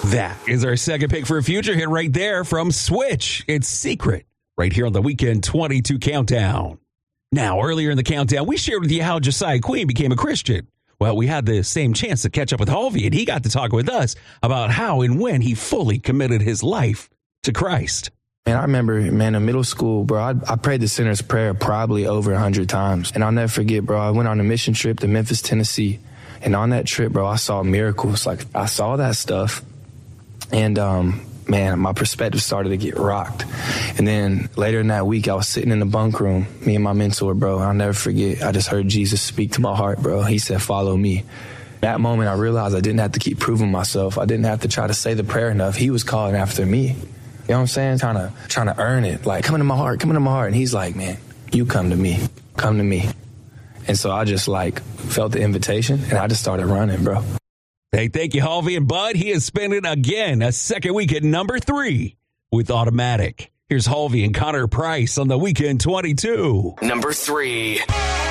That is our second pick for a future hit right there from Switch. It's Secret right here on the Weekend 22 Countdown. Now, earlier in the countdown, we shared with you how Josiah Queen became a Christian. Well, we had the same chance to catch up with Halvey, and he got to talk with us about how and when he fully committed his life to Christ. Man, I remember, in middle school, bro, I prayed the sinner's prayer probably over 100 times. And I'll never forget, bro, I went on a mission trip to Memphis, Tennessee. And on that trip, bro, I saw miracles. Like, I saw that stuff. And, man, my perspective started to get rocked. And then later in that week, I was sitting in the bunk room, me and my mentor, bro. I'll never forget. I just heard Jesus speak to my heart, bro. He said, follow me. That moment, I realized I didn't have to keep proving myself. I didn't have to try to say the prayer enough. He was calling after me. You know what I'm saying? Trying to earn it. Like, come into my heart. And he's like, man, you come to me. Come to me. And so I just, felt the invitation, and I just started running, bro. Hey, thank you, Halvey and Bud. He is spending again a second week at number 3 with Automatic. Here's Halvey and Connor Price on the Weekend 22. Number 3.